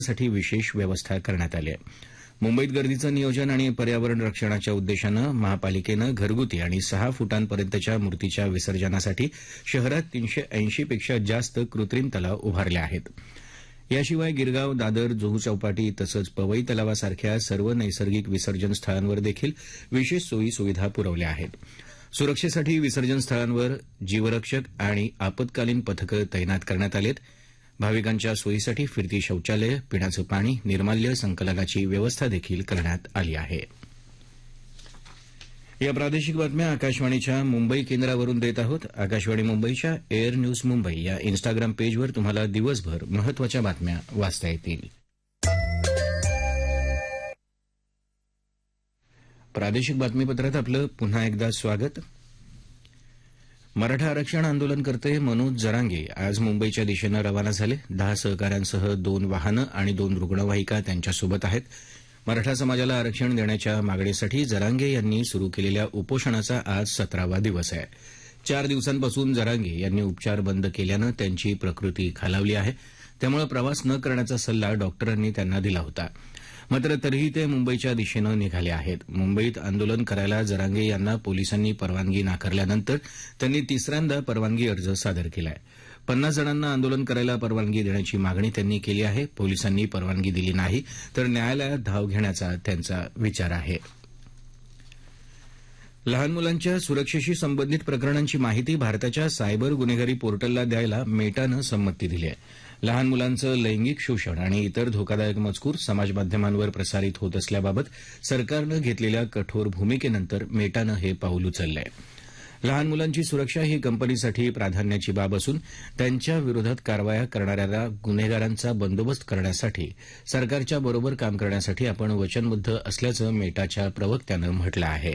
साठी विशेष व्यवस्था करण्यात आली आहे. मुंबईत गर्दीचं नियोजन आणि पर्यावरण रक्षणाच्या उद्देशानं महापालिकेनं घरगुती आणि 6 फुटांपर्यंतच्या मूर्तीच्या विसर्जनासाठी शहरात 380 पेक्षा जास्त कृत्रिम तलाव उभारले आहेत. याशिवाय गिरगाव, दादर, जुहू चौपाटी तसंच पवई तलावासारख्या सर्व नैसर्गिक विसर्जन स्थळांवर देखील विशेष सोयी सुविधा पुरवल्या आहेत. सुरक्षेसाठी विसर्जन स्थळांवर जीवरक्षक आणि आपत्कालीन पथकं तैनात करण्यात आली आहेत. भाविकांच्या सोयीसाठी फिरती शौचालय, पिण्याचं पाणी, निर्माल्य संकलनाची व्यवस्था देखील करण्यात आली आहे. या प्रादेशिक बातम्या आकाशवाणीच्या मुंबई केंद्रावरून देत आहोत. आकाशवाणी मुंबईच्या एअर न्यूज मुंबई या इन्स्टाग्राम पेजवर तुम्हाला दिवसभर महत्वाच्या बातम्या वाचता येतील. प्रादेशिक बातमीपत्रात आपलं पुन्हा एकदा स्वागत. मराठा आरक्षण आंदोलनकर्ते मनोज जरांगे आज मुंबईच्या दिशेनं रवाना झाले. 10 सहकाऱ्यांसह 2 वाहनं आणि 2 रुग्णवाहिका त्यांच्यासोबत आहेत. मराठा समाजाला आरक्षण देण्याच्या मागणीसाठी जरांगे यांनी सुरू केलेल्या उपोषणाचा आज 17वा दिवस आहे. 4 दिवसांपासून जरांगे यांनी उपचार बंद केल्यानं त्यांची प्रकृती खालावली आहे. त्यामुळे प्रवास न करण्याचा सल्ला डॉक्टरांनी त्यांना दिला होता. मात्र तरीही ते मुंबईच्या दिशेनं निघाले आहेत. मुंबईत आंदोलन करायला जरांगे यांना पोलिसांनी परवानगी नाकारल्यानंतर त्यांनी तिसऱ्यांदा परवानगी अर्ज सादर केला आहे. 50 जणांना आंदोलन करायला परवानगी देण्याची मागणी त्यांनी केली आहे. पोलिसांनी परवानगी दिली नाही तर न्यायालयात धाव घेण्याचा त्यांचा विचार आहे. लहान मुलांच्या सुरक्षेशी संबंधित प्रकरणांची माहिती भारताच्या सायबर गुन्हेगारी पोर्टलला द्यायला मेटानं संमती दिली आहे. लहान मुलांचं लैंगिक शोषण आणि इतर धोकादायक मजकूर समाजमाध्यमांवर प्रसारित होत असल्याबाबत सरकारनं घेतलेल्या कठोर भूमिकेनंतर मेटानं हे पाऊल उचललं आहे. लहान मुलांची सुरक्षा ही कंपनीसाठी प्राधान्याची बाब असून त्यांच्या विरोधात कारवाया करणाऱ्या गुन्हेगारांचा बंदोबस्त करण्यासाठी सरकारच्या बरोबर काम करण्यासाठी आपण वचनबद्ध असल्याचं मेटाच्या प्रवक्त्यानं म्हटलं आहे.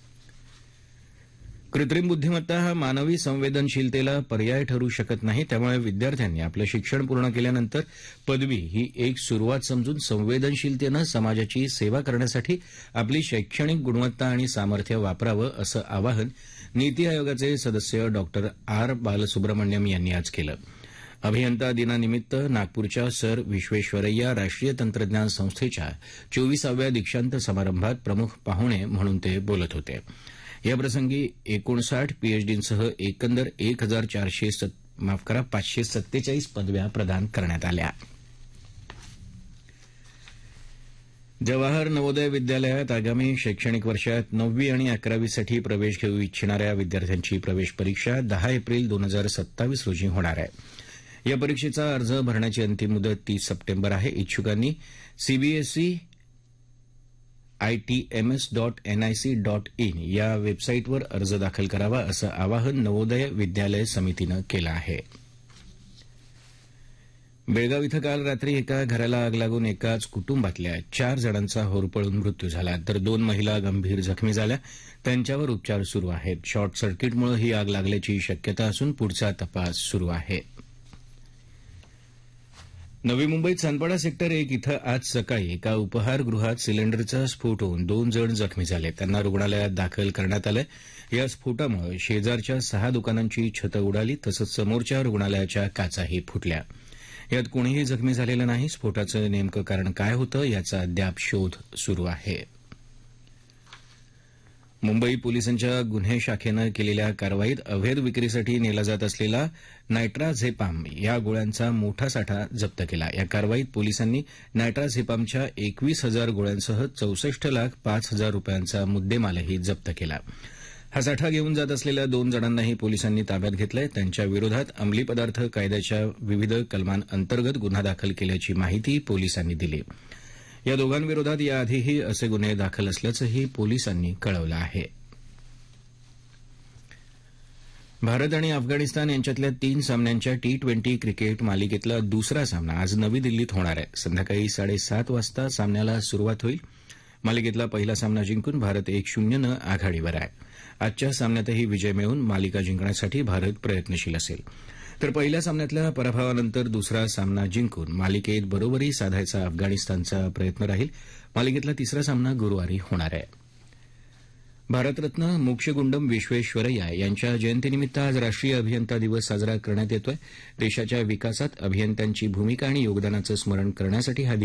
कृत्रिम बुद्धिमत्ता हा मानवी संवेदनशीलतेला पर्याय ठरू शकत नाही. त्यामुळे विद्यार्थ्यांनी आपलं शिक्षण पूर्ण केल्यानंतर पदवी ही एक सुरुवात समजून संवेदनशीलतेनं समाजाची सेवा करण्यासाठी आपली शैक्षणिक गुणवत्ता आणि सामर्थ्य वापरावं असं आवाहन नीती आयोगाचे सदस्य डॉ आर बालसुब्रमण्यम यांनी आज केलं. अभियंता दिनानिमित्त नागपूरच्या सर विश्वेश्वरय्या राष्ट्रीय तंत्रज्ञान संस्थेच्या 24व्या दीक्षांत समारंभात प्रमुख पाहुणे म्हणून ते बोलत होते. याप्रसंगी 59 पीएचडींसह एकंदर 547 पदव्या प्रदान करण्यात आल्या. जवाहर नवोदय विद्यालयात आगामी शैक्षणिक वर्षात 9वी आणि 11वीसाठी प्रवेश घेऊ इच्छिणाऱ्या विद्यार्थ्यांची प्रवेश परीक्षा 10 एप्रिल 2027 रोजी होणार आहे. या परीक्षेचा अर्ज भरण्याची अंतिम मुदत 30 सप्टेंबर आहे. इच्छुकांनी सीबीएसई itms.nic.in या वेबसाईटवर अर्ज दाखल करावा असं आवाहन नवोदय विद्यालय समितीनं केलं आहे. बेळगाव इथं काल रात्री एका घराला आग लागून एकाच कुटुंबातल्या 4 जणांचा होरपळून मृत्यू झाला तर 2 महिला गंभीर जखमी झाल्या. त्यांच्यावर उपचार सुरू आहेत. शॉर्ट सर्किटमुळे ही आग लागल्याची शक्यता असून पुढचा तपास सुरू आहे. नवी मुंबईत सानपाडा सेक्टर 1 इथं आज सकाळी एका उपहारगृहात सिलेंडरचा स्फोट होऊन 2 जण जखमी झाले. त्यांना रुग्णालयात दाखल करण्यात आलं. या स्फोटामुळे शेजारच्या 6 दुकानांची छतं उडाली तसंच समोरच्या रुग्णालयाच्या काचाही फुटल्या. यात कोणीही जखमी झालेलं नाही. स्फोटाचं नेमकं कारण काय होतं याचा अद्याप शोध सुरू आहे. मुंबई पोलिसांच्या गुन्हे शाखेनं केलेल्या कारवाईत अवैध विक्रीसाठी नेला जात असलेला नायट्राझेपाम या गोळ्यांचा मोठा साठा जप्त केला. या कारवाईत पोलिसांनी नायट्राझेपामच्या 21,000 गोळ्यांसह 64,05,000 रुपयांचा मुद्देमालही जप्त केला. हा साठा घेऊन जात असलेल्या 2 जणांनाही पोलिसांनी ताब्यात घेतलंय. त्यांच्या विरोधात अंमली पदार्थ कायद्याच्या विविध कलमांअंतर्गत गुन्हा दाखल केल्याची माहिती पोलिसांनी दिली. या दोघांविरोधात याआधीही असे गुन्हे दाखल असल्याचंही पोलिसांनी कळवलं आहे. भारत आणि अफगाणिस्तान यांच्यातल्या 3 सामन्यांच्या T20 क्रिकेट मालिकेतला दुसरा सामना आज नवी दिल्लीत होणार आहे. संध्याकाळी 7:30 वाजता सामन्याला सुरुवात होईल. मालिकेतला पहिला सामना जिंकून भारत 1-0नं आघाडीवर आहे. आजच्या सामन्यातही विजय मिळवून मालिका जिंकण्यासाठी भारत प्रयत्नशील असेल तर पहिल्या सामन्यातल्या पराभवानंतर दुसरा सामना जिंकून मालिकेत बरोबरी साधायचा अफगाणिस्तानचा प्रयत्न राहील. मालिकेतला तिसरा सामना गुरुवारी होणार आहे. भारतरत्न मोक्षगुंडम विश्वेश्वरय्या यांच्या जयंतीनिमित्त आज राष्ट्रीय अभियंता दिवस साजरा करण्यात येतोय. देशाच्या विकासात अभियंत्यांची भूमिका आणि योगदानाचं स्मरण करण्यासाठी हा